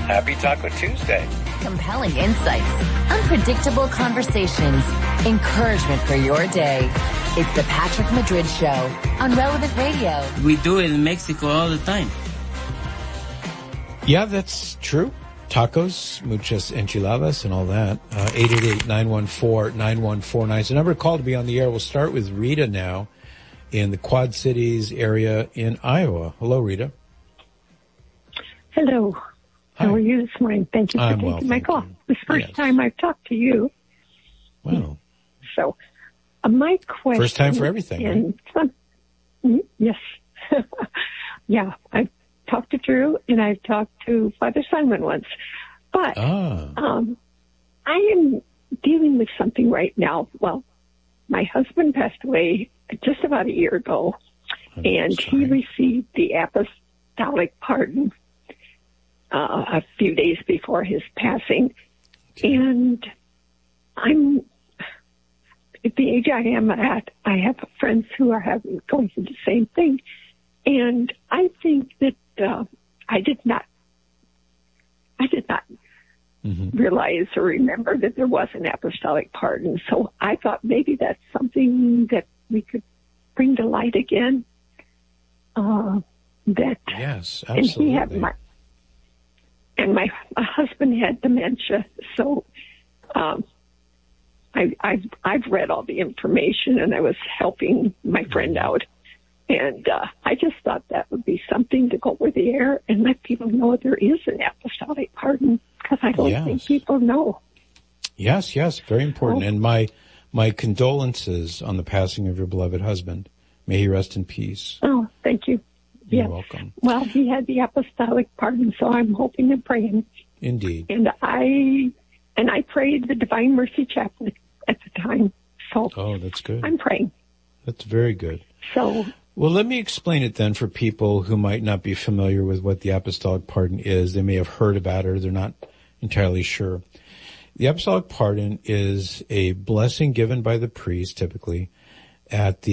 Happy Taco Tuesday. Compelling insights, unpredictable conversations, encouragement for your day. It's the Patrick Madrid Show on Relevant Radio. We do it in Mexico all the time. Yeah, that's true. Tacos, muchas enchiladas, and all that. 888-914-9149 is the number to call to be on the air. We'll start with Rita now in the Quad Cities area in Iowa. Hello, Rita. Hello. Hi. How are you this morning? Thank you for taking my call. This first time I've talked to you. Wow. So, my question... First time for everything, right? Yes. Yeah, I've talked to Drew, and I've talked to Father Simon once. But I am dealing with something right now. Well, my husband passed away just about a year ago, and he received the apostolic pardon a few days before his passing. Okay. And I'm, at the age I am at, I have friends who are going through the same thing. And I think that I did not realize or remember that there was an apostolic pardon. So I thought maybe that's something that we could bring to light again. Yes, absolutely. And my husband had dementia, so I've read all the information, and I was helping my friend out. And I just thought that would be something to go over the air and let people know there is an apostolic pardon, because I don't think people know. Yes, very important. And my condolences on the passing of your beloved husband. May he rest in peace. Oh, thank you. You're welcome. Well, he had the apostolic pardon, so I'm hoping and praying. Indeed. And I prayed the Divine Mercy Chaplet at the time. So that's good. I'm praying. That's very good. So, well, let me explain it then for people who might not be familiar with what the apostolic pardon is. They may have heard about it, or they're not entirely sure. The apostolic pardon is a blessing given by the priest, typically, at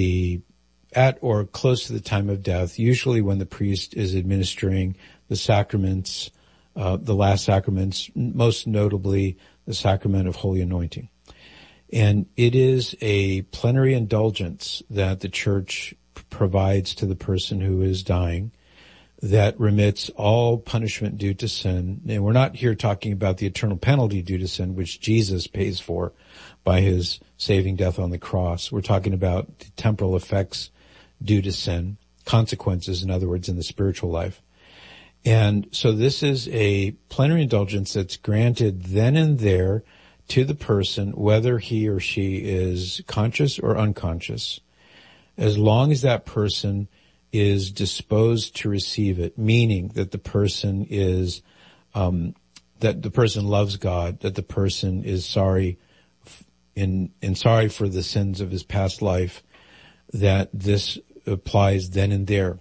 or close to the time of death, usually when the priest is administering the sacraments, the last sacraments, most notably the sacrament of Holy Anointing. And it is a plenary indulgence that the Church provides to the person who is dying that remits all punishment due to sin. And we're not here talking about the eternal penalty due to sin, which Jesus pays for by his saving death on the cross. We're talking about the temporal effects due to sin, consequences, in other words, in the spiritual life. And so this is a plenary indulgence that's granted then and there to the person, whether he or she is conscious or unconscious, as long as that person is disposed to receive it, meaning that the person is, that the person loves God, that the person is sorry sorry for the sins of his past life, that this applies then and there.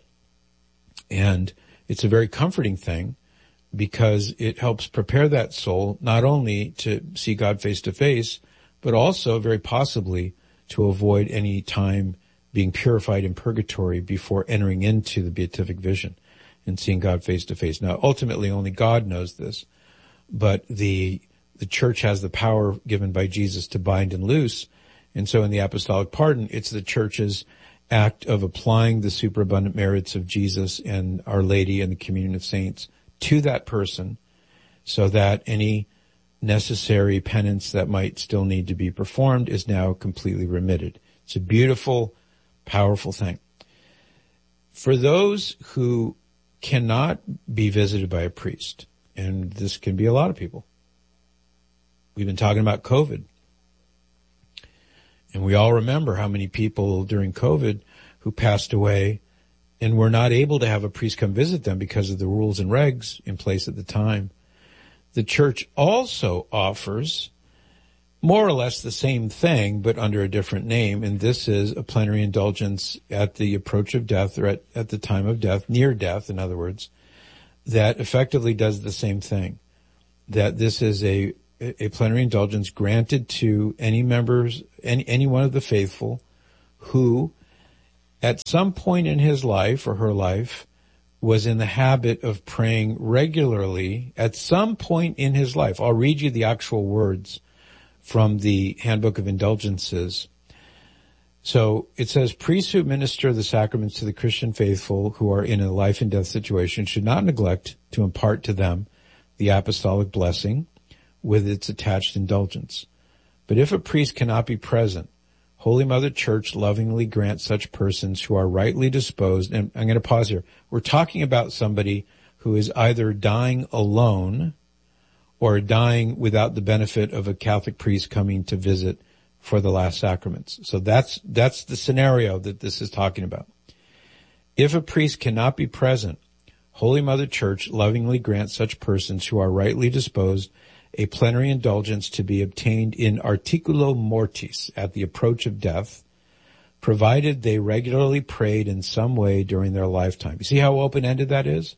And it's a very comforting thing, because it helps prepare that soul not only to see God face to face, but also very possibly to avoid any time being purified in purgatory before entering into the beatific vision and seeing God face to face. Now, ultimately, only God knows this, but the Church has the power given by Jesus to bind and loose. And so in the apostolic pardon, it's the Church's act of applying the superabundant merits of Jesus and Our Lady and the communion of saints to that person, so that any necessary penance that might still need to be performed is now completely remitted. It's a beautiful, powerful thing. For those who cannot be visited by a priest, and this can be a lot of people, we've been talking about COVID, and we all remember how many people during COVID who passed away and were not able to have a priest come visit them because of the rules and regs in place at the time. The Church also offers more or less the same thing, but under a different name, and this is a plenary indulgence at the approach of death, or at the time of death, near death, in other words, that effectively does the same thing. That this is a plenary indulgence granted to any members, any one of the faithful who, at some point in his life or her life, was in the habit of praying regularly at some point in his life. I'll read you the actual words from the Handbook of Indulgences. So it says, priests who administer the sacraments to the Christian faithful who are in a life and death situation should not neglect to impart to them the apostolic blessing with its attached indulgence. But if a priest cannot be present, Holy Mother Church lovingly grants such persons who are rightly disposed, and I'm going to pause here. We're talking about somebody who is either dying alone or dying without the benefit of a Catholic priest coming to visit for the last sacraments. So that's the scenario that this is talking about. If a priest cannot be present, Holy Mother Church lovingly grants such persons who are rightly disposed a plenary indulgence to be obtained in articulo mortis, at the approach of death, provided they regularly prayed in some way during their lifetime. You see how open-ended that is?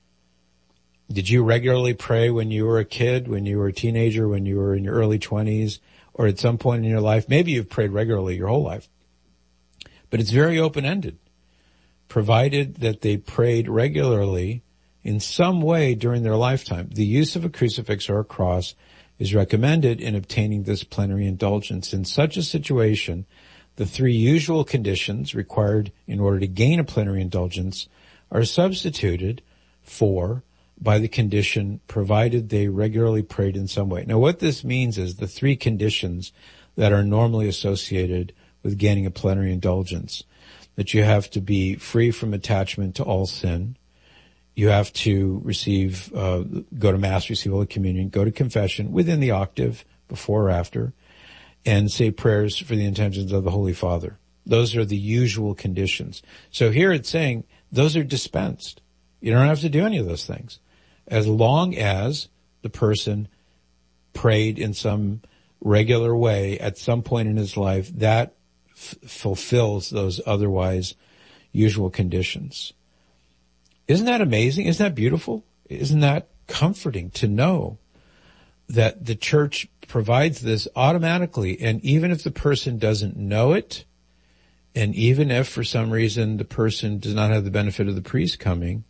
Did you regularly pray when you were a kid, when you were a teenager, when you were in your early 20s, or at some point in your life? Maybe you've prayed regularly your whole life. But it's very open-ended. Provided that they prayed regularly in some way during their lifetime. The use of a crucifix or a cross is recommended in obtaining this plenary indulgence. In such a situation, the three usual conditions required in order to gain a plenary indulgence are substituted for by the condition provided they regularly prayed in some way. Now what this means is the three conditions that are normally associated with gaining a plenary indulgence: that you have to be free from attachment to all sin, you have to receive, go to Mass, receive Holy Communion, go to confession within the octave, before or after, and say prayers for the intentions of the Holy Father. Those are the usual conditions. So here it's saying those are dispensed. You don't have to do any of those things, as long as the person prayed in some regular way at some point in his life that fulfills those otherwise usual conditions. Isn't that amazing? Isn't that beautiful? Isn't that comforting to know that the Church provides this automatically? And even if the person doesn't know it, and even if for some reason the person does not have the benefit of the priest coming,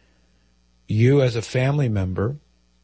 you as a family member,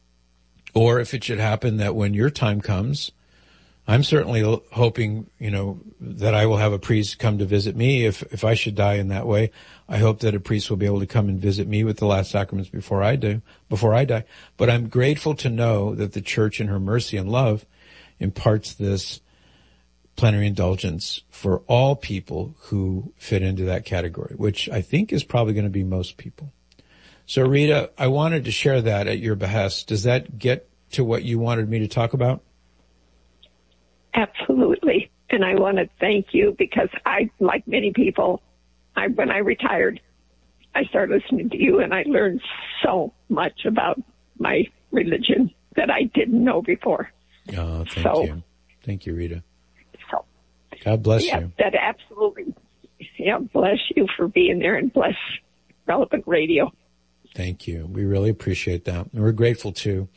or if it should happen that when your time comes, I'm certainly hoping, that I will have a priest come to visit me. If I should die in that way, I hope that a priest will be able to come and visit me with the last sacraments before I die. But I'm grateful to know that the Church in her mercy and love imparts this plenary indulgence for all people who fit into that category, which I think is probably going to be most people. So Rita, I wanted to share that at your behest. Does that get to what you wanted me to talk about? Absolutely. And I want to thank you because I, like many people, when I retired, I started listening to you and I learned so much about my religion that I didn't know before. Oh, thank you. Thank you, Rita. So, God bless you. That absolutely. Yeah, bless you for being there and bless Relevant Radio. Thank you. We really appreciate that. And we're grateful too.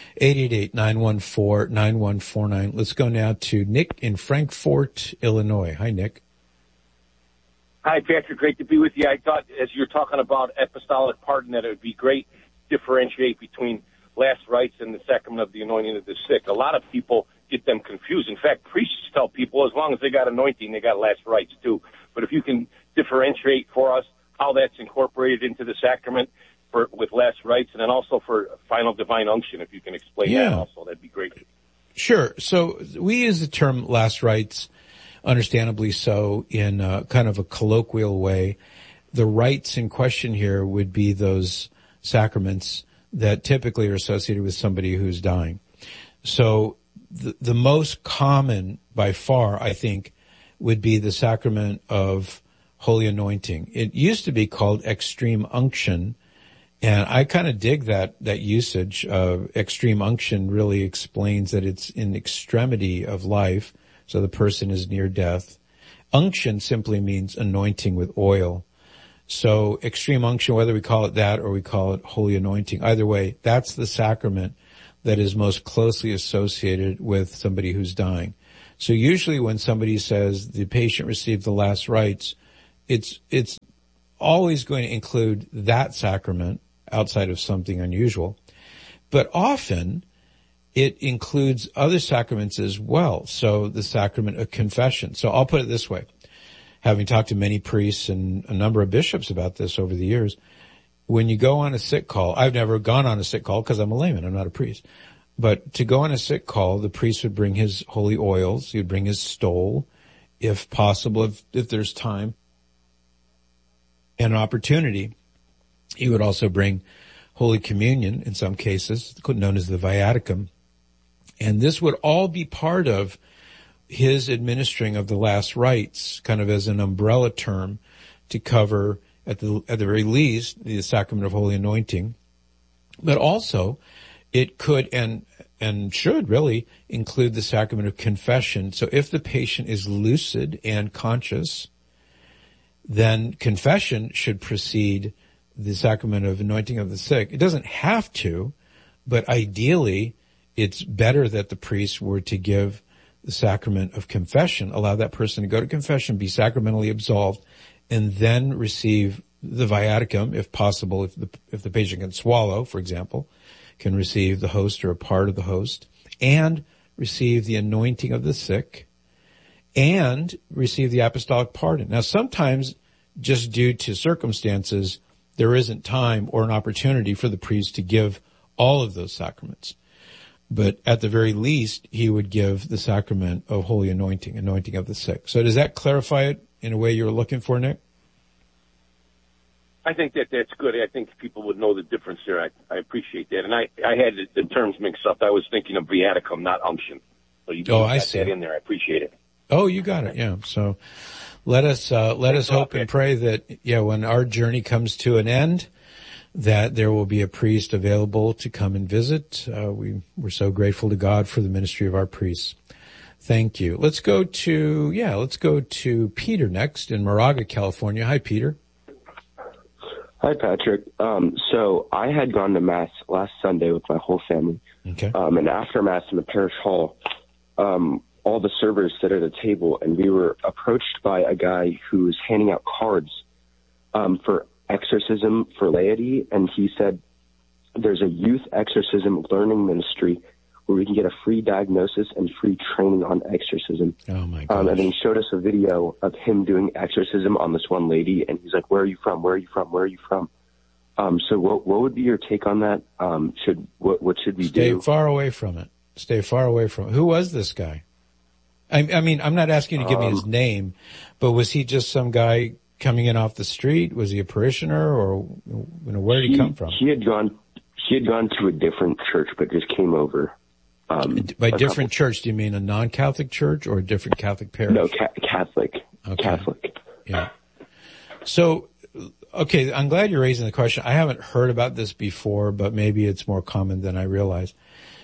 888-914-9149. Let's go now to Nick in Frankfort, Illinois. Hi, Nick. Hi, Patrick. Great to be with you. I thought as you're talking about apostolic pardon that it would be great to differentiate between last rites and the sacrament of the anointing of the sick. A lot of people get them confused. In fact, priests tell people as long as they got anointing, they got last rites too. But if you can differentiate for us how that's incorporated into the sacrament with last rites, and then also for final divine unction, if you can explain that also, that'd be great. Sure. So we use the term last rites, understandably so, in kind of a colloquial way. The rites in question here would be those sacraments that typically are associated with somebody who's dying. So the most common by far, I think, would be the sacrament of holy anointing. It used to be called extreme unction. And I kind of dig that usage. Extreme unction really explains that it's in extremity of life, so the person is near death. Unction simply means anointing with oil. So extreme unction, whether we call it that or we call it holy anointing, either way, that's the sacrament that is most closely associated with somebody who's dying. So usually when somebody says the patient received the last rites, it's always going to include that sacrament outside of something unusual. But often it includes other sacraments as well. So the sacrament of confession. So I'll put it this way. Having talked to many priests and a number of bishops about this over the years, when you go on a sick call, I've never gone on a sick call because I'm a layman, I'm not a priest. But to go on a sick call, the priest would bring his holy oils, he would bring his stole, if possible, if there's time and opportunity. He would also bring Holy Communion in some cases, known as the viaticum. And this would all be part of his administering of the last rites, kind of as an umbrella term to cover, at the very least, the sacrament of holy anointing. But also, it could and should really include the sacrament of confession. So if the patient is lucid and conscious, then confession should precede the sacrament of anointing of the sick. It doesn't have to, but ideally, it's better that the priest were to give the sacrament of confession, allow that person to go to confession, be sacramentally absolved, and then receive the viaticum, if possible, if the patient can swallow, for example, can receive the host or a part of the host, and receive the anointing of the sick, and receive the apostolic pardon. Now, sometimes, just due to circumstances, there isn't time or an opportunity for the priest to give all of those sacraments. But at the very least, he would give the sacrament of holy anointing, anointing of the sick. So does that clarify it in a way you were looking for, Nick? I think that's good. I think people would know the difference there. I appreciate that. And I had the terms mixed up. I was thinking of viaticum, not unction. So you got that in there. I appreciate it. Oh, you got it. Yeah. So let us hope and pray that, when our journey comes to an end, that there will be a priest available to come and visit. We're so grateful to God for the ministry of our priests. Thank you. Let's go to Peter next in Moraga, California. Hi, Peter. Hi, Patrick. So I had gone to Mass last Sunday with my whole family. Okay. And after Mass in the parish hall, all the servers sit at a table, and we were approached by a guy who was handing out cards for exorcism for laity, and he said there's a youth exorcism learning ministry where we can get a free diagnosis and free training on exorcism. Oh, my gosh. And then he showed us a video of him doing exorcism on this one lady, and he's like, where are you from? Where are you from? Where are you from? So what would be your take on that? What should we do? Stay far away from it. Stay far away from it. Who was this guy? I mean, I'm not asking you to give me his name, but was he just some guy coming in off the street? Was he a parishioner, or where did he come from? He had gone to a different church, but just came over. By different church, do you mean a non-Catholic church or a different Catholic parish? No, Catholic. Okay. Catholic. Yeah. So, okay, I'm glad you're raising the question. I haven't heard about this before, but maybe it's more common than I realize.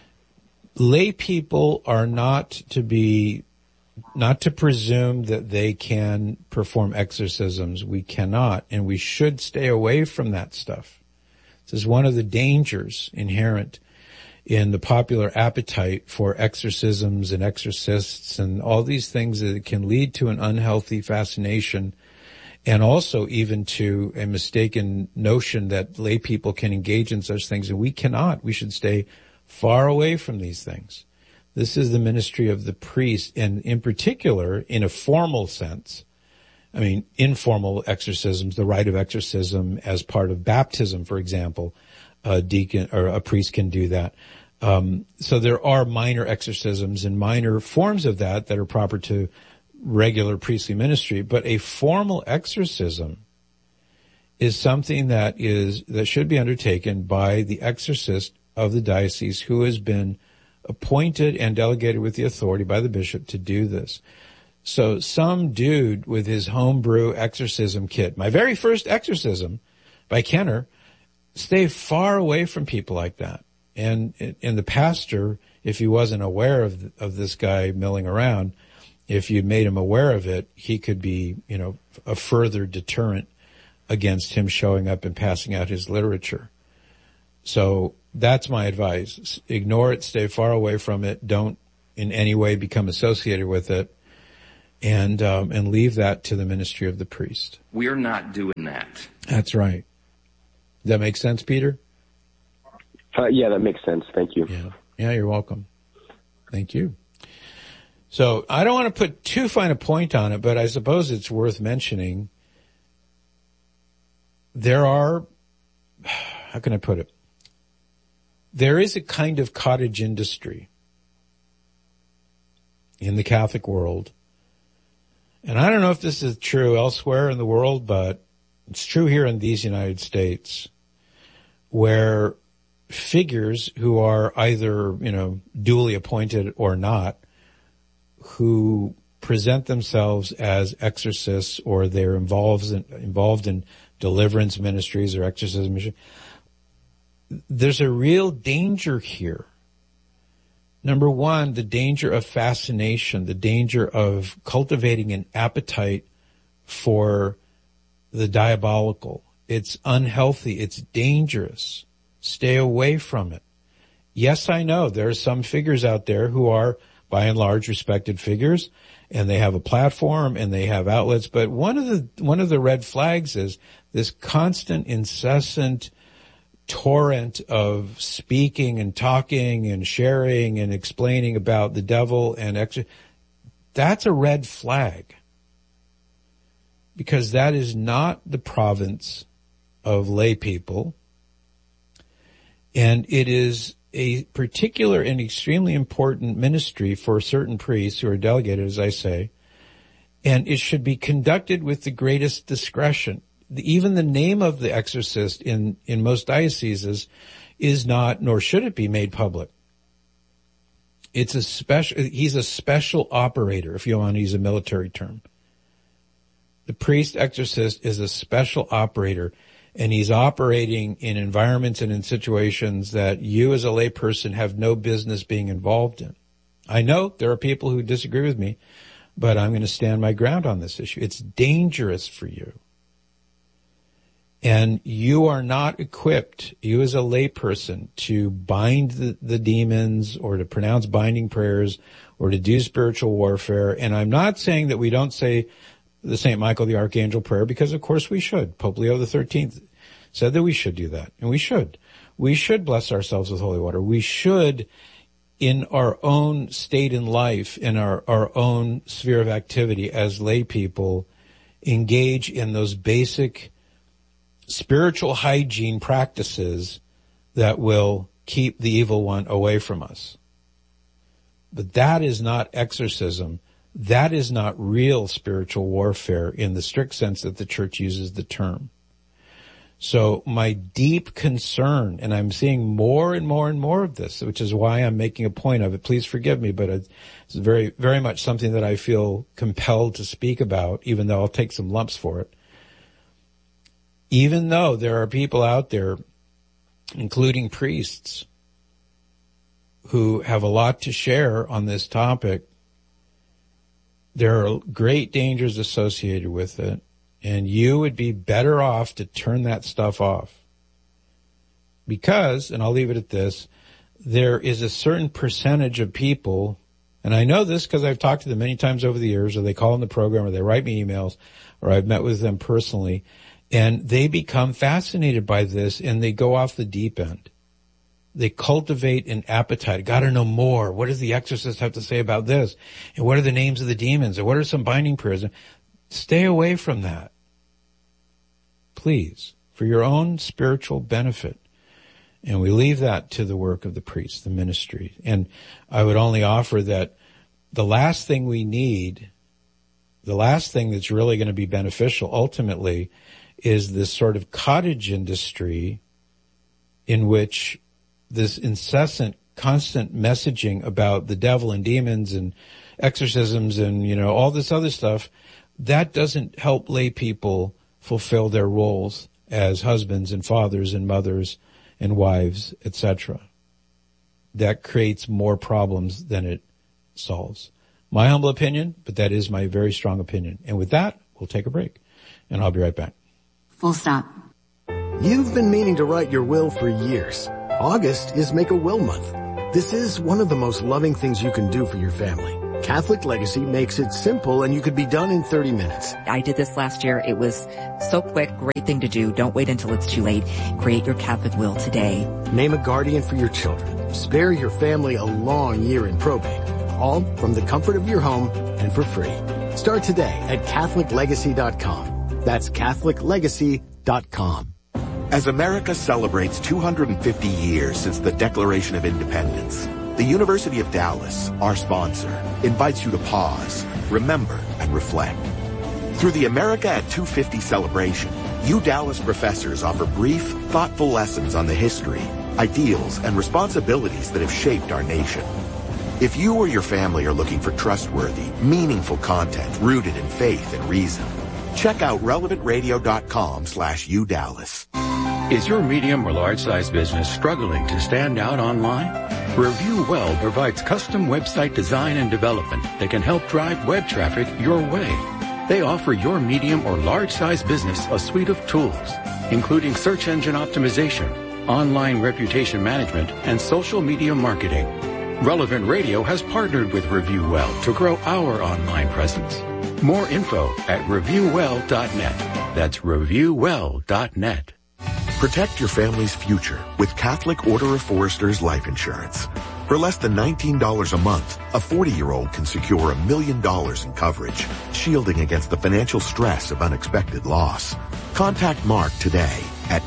Lay people are not to presume that they can perform exorcisms. We cannot, and we should stay away from that stuff. This is one of the dangers inherent in the popular appetite for exorcisms and exorcists and all these things that can lead to an unhealthy fascination, and also even to a mistaken notion that lay people can engage in such things, and we cannot. We should stay far away from these things. This is the ministry of the priest, and in particular, in a formal sense, I mean, informal exorcisms, the rite of exorcism as part of baptism, for example, a deacon or a priest can do that. So there are minor exorcisms and minor forms of that are proper to regular priestly ministry, but a formal exorcism is something that should be undertaken by the exorcist of the diocese who has been appointed and delegated with the authority by the bishop to do this. So some dude with his homebrew exorcism kit, my very first exorcism by Kenner, stay far away from people like that. And the pastor, if he wasn't aware of this guy milling around, if you made him aware of it, he could be, a further deterrent against him showing up and passing out his literature. So that's my advice. Ignore it, stay far away from it, don't in any way become associated with it, and leave that to the ministry of the priest. We're not doing that. That's right. Does that make sense, Peter? Yeah, that makes sense. Thank you. Yeah, you're welcome. Thank you. So I don't want to put too fine a point on it, but I suppose it's worth mentioning. There are, how can I put it? There is a kind of cottage industry in the Catholic world. And I don't know if this is true elsewhere in the world, but it's true here in these United States, where figures who are either, duly appointed or not, who present themselves as exorcists or they're involved in deliverance ministries or exorcism ministries, there's a real danger here. Number one, the danger of fascination, the danger of cultivating an appetite for the diabolical. It's unhealthy. It's dangerous. Stay away from it. Yes, I know there are some figures out there who are, by and large, respected figures, and they have a platform and they have outlets. But one of the red flags is this constant, incessant torrent of speaking and talking and sharing and explaining about the devil and that's a red flag, because that is not the province of lay people, and it is a particular and extremely important ministry for certain priests who are delegated, as I say, and it should be conducted with the greatest discretion. Even the name of the exorcist in most dioceses is not, nor should it be, made public. He's a special operator, if you want to use a military term. The priest exorcist is a special operator, and he's operating in environments and in situations that you as a layperson have no business being involved in. I know there are people who disagree with me, but I'm going to stand my ground on this issue. It's dangerous for you. And you are not equipped, you as a layperson, to bind the demons or to pronounce binding prayers or to do spiritual warfare. And I'm not saying that we don't say the St. Michael the Archangel prayer, because of course we should. Pope Leo XIII said that we should do that. And we should. We should bless ourselves with holy water. We should, in our own state in life, in our own sphere of activity as lay people, engage in those basic spiritual hygiene practices that will keep the evil one away from us. But that is not exorcism. That is not real spiritual warfare in the strict sense that the church uses the term. So my deep concern, and I'm seeing more and more and more of this, which is why I'm making a point of it. Please forgive me, but it's very, very much something that I feel compelled to speak about, even though I'll take some lumps for it. Even though there are people out there, including priests, who have a lot to share on this topic, there are great dangers associated with it, and you would be better off to turn that stuff off. Because, and I'll leave it at this, there is a certain percentage of people, and I know this because I've talked to them many times over the years, or they call in the program, or they write me emails, or I've met with them personally, and they become fascinated by this, and they go off the deep end. They cultivate an appetite. Got to know more. What does the exorcist have to say about this? And what are the names of the demons? And what are some binding prayers? Stay away from that. Please, for your own spiritual benefit. And we leave that to the work of the priest, the ministry. And I would only offer that the last thing we need, the last thing that's really going to be beneficial ultimately, is this sort of cottage industry in which this incessant, constant messaging about the devil and demons and exorcisms and, all this other stuff, that doesn't help lay people fulfill their roles as husbands and fathers and mothers and wives, etc. That creates more problems than it solves. My humble opinion, but that is my very strong opinion. And with that, we'll take a break, and I'll be right back. Full stop. You've been meaning to write your will for years. August is Make a Will Month. This is one of the most loving things you can do for your family. Catholic Legacy makes it simple and you could be done in 30 minutes. I did this last year. It was so quick, great thing to do. Don't wait until it's too late. Create your Catholic will today. Name a guardian for your children. Spare your family a long year in probate. All from the comfort of your home and for free. Start today at CatholicLegacy.com. That's CatholicLegacy.com. As America celebrates 250 years since the Declaration of Independence, the University of Dallas, our sponsor, invites you to pause, remember, and reflect. Through the America at 250 celebration, you Dallas professors offer brief, thoughtful lessons on the history, ideals, and responsibilities that have shaped our nation. If you or your family are looking for trustworthy, meaningful content rooted in faith and reason, check out relevantradio.com/UDallas. Is your medium or large-size business struggling to stand out online? Review Well provides custom website design and development that can help drive web traffic your way. They offer your medium or large-size business a suite of tools, including search engine optimization, online reputation management, and social media marketing. Relevant Radio has partnered with Review Well to grow our online presence. More info at reviewwell.net. That's reviewwell.net. Protect your family's future with Catholic Order of Foresters Life Insurance. For less than $19 a month, a 40-year-old can secure $1 million in coverage, shielding against the financial stress of unexpected loss. Contact Mark today at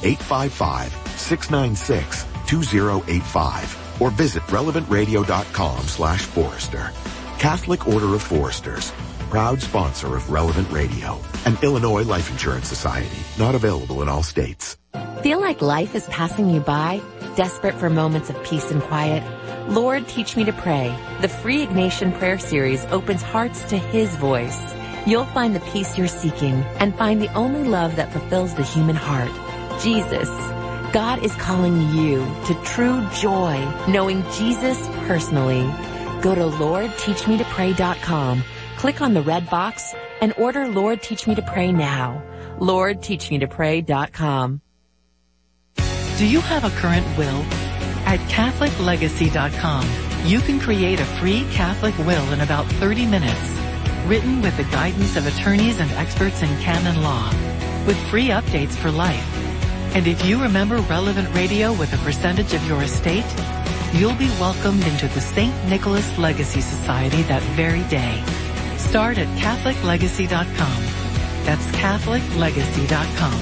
855-696-2085 or visit relevantradio.com/Forester. Catholic Order of Foresters, proud sponsor of Relevant Radio, an Illinois Life Insurance Society, not available in all states. Feel like life is passing you by? Desperate for moments of peace and quiet? Lord, Teach Me to Pray. The free Ignatian prayer series opens hearts to His voice. You'll find the peace you're seeking and find the only love that fulfills the human heart, Jesus. God is calling you to true joy, knowing Jesus personally. Go to LordTeachMeToPray.com, click on the red box, and order Lord Teach Me to Pray now. LordTeachMeToPray.com. Do you have a current will? At CatholicLegacy.com, you can create a free Catholic will in about 30 minutes, written with the guidance of attorneys and experts in canon law, with free updates for life. And if you remember Relevant Radio with a percentage of your estate, you'll be welcomed into the St. Nicholas Legacy Society that very day. Start at CatholicLegacy.com. That's CatholicLegacy.com.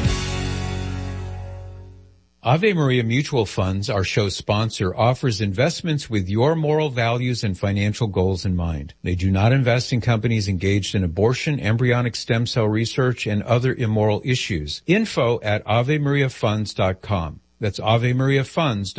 Ave Maria Mutual Funds, our show sponsor, offers investments with your moral values and financial goals in mind. They do not invest in companies engaged in abortion, embryonic stem cell research, and other immoral issues. Info at AveMariaFunds.com. That's AveMariaFunds.com.